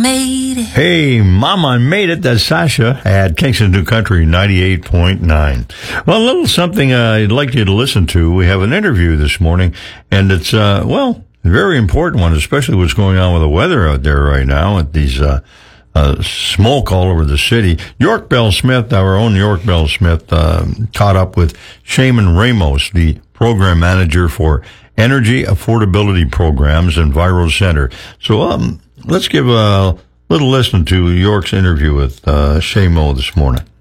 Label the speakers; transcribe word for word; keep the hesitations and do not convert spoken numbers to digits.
Speaker 1: made it.
Speaker 2: Hey, Mama, I made it. That's Sasha at Kingston New Country ninety-eight point nine. Well, a little something uh, I'd like you to listen to. We have an interview this morning, and it's, uh, well, a very important one, especially what's going on with the weather out there right now at these uh, uh, smoke all over the city. York Bell Smith, our own York Bell Smith, uh, caught up with Shaman Ramos, the program manager for Energy Affordability Programs and Viro Center. So um, let's give a little listen to York's interview with uh, Shamo this morning.